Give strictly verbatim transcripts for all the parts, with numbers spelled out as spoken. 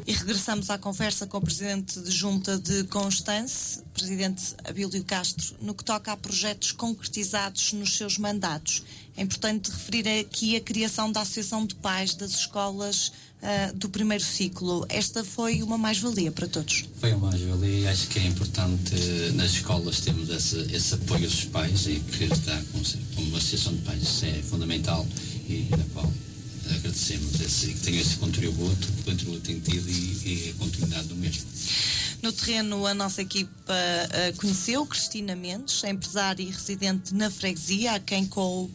E regressamos à conversa com o Presidente de Junta de Constance, Presidente Abílio Castro, no que toca a projetos concretizados nos seus mandatos. É importante referir aqui a criação da Associação de Pais das Escolas uh, do primeiro ciclo. Esta foi uma mais-valia para todos. Foi uma mais-valia e acho que é importante nas escolas termos esse, esse apoio dos pais e que está como, como uma Associação de Pais é fundamental e da qual agradecemos esse, que tenha esse contributo, o contributo tem tido e, e a continuidade do mesmo. No terreno, a nossa equipa uh, conheceu Cristina Mendes, empresária e residente na freguesia, a quem coube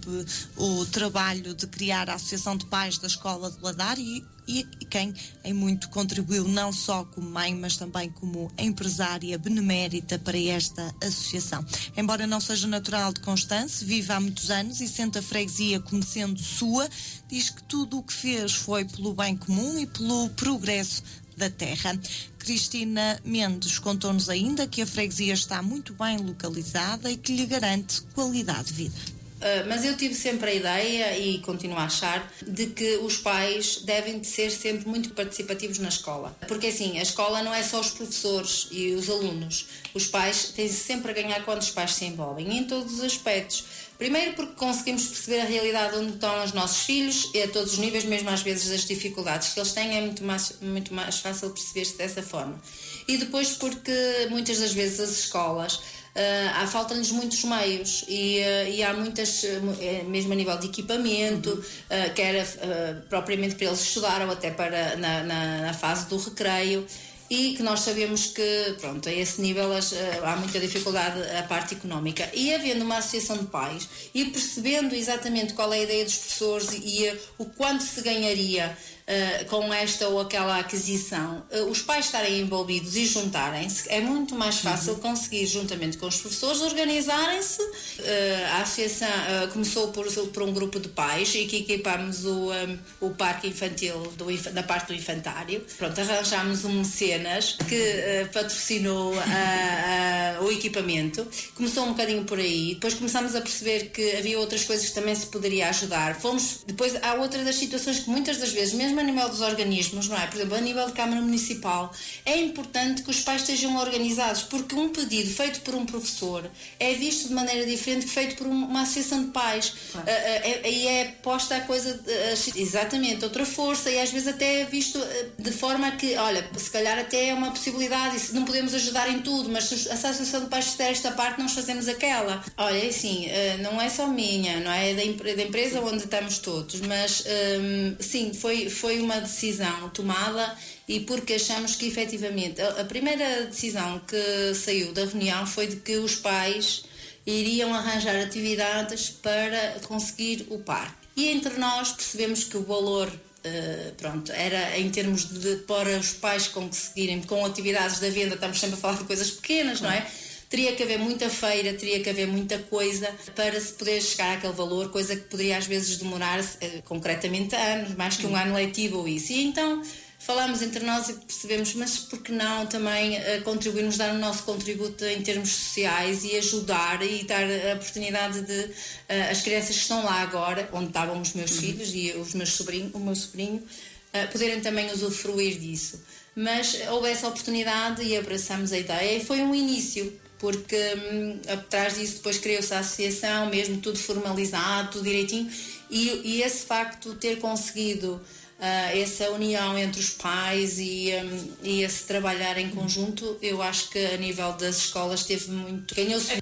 o trabalho de criar a Associação de Pais da Escola de Ladar e, e, e quem em muito contribuiu não só como mãe, mas também como empresária benemérita para esta associação. Embora não seja natural de Constance, vive há muitos anos e sente a freguesia como sendo sua, diz que tudo o que fez foi pelo bem comum e pelo progresso da terra. Cristina Mendes contou-nos ainda que a freguesia está muito bem localizada e que lhe garante qualidade de vida. Uh, mas eu tive sempre a ideia, e continuo a achar, de que os pais devem de ser sempre muito participativos na escola. Porque assim, a escola não é só os professores e os alunos. Os pais têm sempre a ganhar quando os pais se envolvem, em todos os aspectos. Primeiro porque conseguimos perceber a realidade onde estão os nossos filhos e a todos os níveis, mesmo às vezes as dificuldades que eles têm, é muito mais, muito mais fácil perceber-se dessa forma. E depois porque muitas das vezes as escolas Uh, faltam-lhes muitos meios e, uh, e há muitas, uh, mesmo a nível de equipamento, uhum. uh, quer uh, propriamente para eles estudar ou até para, na, na, na fase do recreio, e que nós sabemos que, pronto, a esse nível as, uh, há muita dificuldade a parte económica. E havendo uma associação de pais e percebendo exatamente qual é a ideia dos professores e, e uh, o quanto se ganharia Uh, com esta ou aquela aquisição, uh, os pais estarem envolvidos e juntarem-se, é muito mais fácil uhum. conseguir, juntamente com os professores, organizarem-se. Uh, a associação uh, começou por, por um grupo de pais e que equipámos o, um, o parque infantil do, da parte do infantário. Pronto, arranjámos um mecenas que uh, patrocinou uh, uh, o equipamento. Começou um bocadinho por aí, depois começámos a perceber que havia outras coisas que também se poderia ajudar. Fomos, depois há outra das situações que muitas das vezes, mesmo a nível dos organismos, não é? Por exemplo, a nível de Câmara Municipal, é importante que os pais estejam organizados, porque um pedido feito por um professor é visto de maneira diferente que feito por uma associação de pais. Claro. Uh, uh, e é posta a coisa, uh, exatamente, outra força, e às vezes até é visto uh, de forma que, olha, se calhar até é uma possibilidade, e não podemos ajudar em tudo, mas se a associação de pais fizer esta parte, nós fazemos aquela. Olha, é assim, uh, não é só minha, não é? É da, da empresa onde estamos todos, mas um, sim, foi foi uma decisão tomada e porque achamos que efetivamente a, a primeira decisão que saiu da reunião foi de que os pais iriam arranjar atividades para conseguir o par. E entre nós percebemos que o valor Uh, pronto, era em termos de para os pais conseguirem com atividades da venda, estamos sempre a falar de coisas pequenas, não é? Teria que haver muita feira, teria que haver muita coisa para se poder chegar àquele valor, coisa que poderia às vezes demorar uh, concretamente anos, mais que um ano letivo ou isso. E então falámos entre nós e percebemos, mas por que não também uh, contribuirmos, dar o nosso contributo em termos sociais e ajudar e dar a oportunidade de uh, as crianças que estão lá agora, onde estavam os meus uhum. filhos e os meus sobrinhos, o meu sobrinho, uh, poderem também usufruir disso. Mas houve essa oportunidade e abraçamos a ideia e foi um início, porque hum, atrás disso depois criou-se a associação, mesmo tudo formalizado, tudo direitinho, e, e esse facto de ter conseguido Uh, essa união entre os pais e, um, e esse trabalhar em conjunto, eu acho que a nível das escolas teve muito... ganhou-se.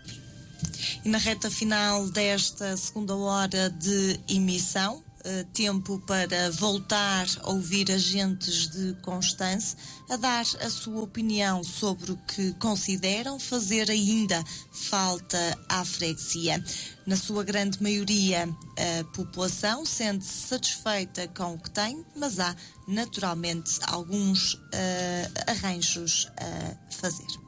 E na reta final desta segunda hora de emissão, uh, tempo para voltar a ouvir agentes de Constance a dar a sua opinião sobre o que consideram fazer ainda falta à freguesia. Na sua grande maioria, a população sente-se satisfeita com o que tem, mas há naturalmente alguns uh, arranjos a fazer.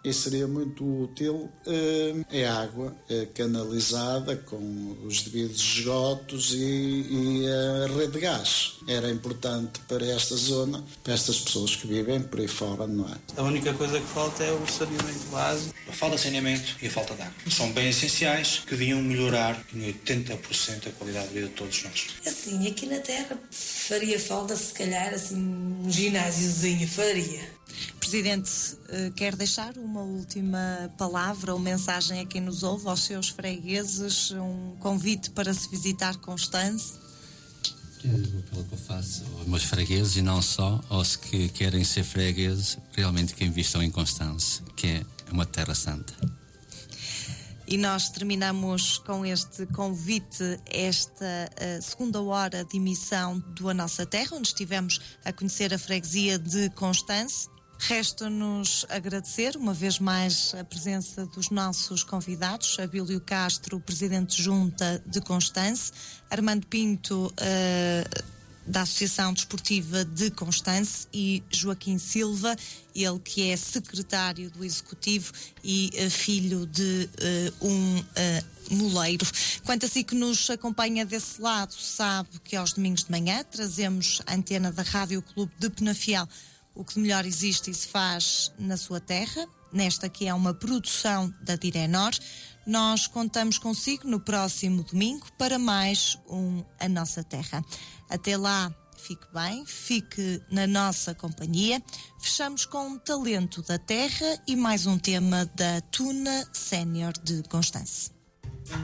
e seria muito útil é a água canalizada com os devidos esgotos e, e a rede de gás. Era importante para esta zona, para estas pessoas que vivem por aí fora, não é? A única coisa que falta é o saneamento básico. A falta de saneamento e a falta de água são bem essenciais que deviam melhorar em oitenta por cento a qualidade de vida de todos nós. Assim, aqui na Terra faria falta, se calhar, assim, um ginásiozinho, faria. Presidente, quer deixar uma última palavra ou mensagem a quem nos ouve, aos seus fregueses, um convite para se visitar Constance? O apelo que eu faço aos meus fregueses e não só, aos que querem ser fregueses, realmente que investam em Constance, que é uma terra santa. E nós terminamos com este convite, esta uh, segunda hora de emissão do A Nossa Terra, onde estivemos a conhecer a freguesia de Constance. Resta-nos agradecer uma vez mais a presença dos nossos convidados, Abílio Castro, Presidente de Junta de Constance, Armando Pinto, uh, da Associação Desportiva de Constance, e Joaquim Silva, ele que é secretário do Executivo e uh, filho de uh, um uh, moleiro. Quanto a si que nos acompanha desse lado, sabe que aos domingos de manhã trazemos a antena da Rádio Clube de Penafiel, o que de melhor existe e se faz na sua terra. Nesta que é uma produção da Direnor. Nós contamos consigo no próximo domingo para mais um A Nossa Terra. Até lá, fique bem, fique na nossa companhia. Fechamos com um talento da terra e mais um tema da Tuna Sénior de Constance.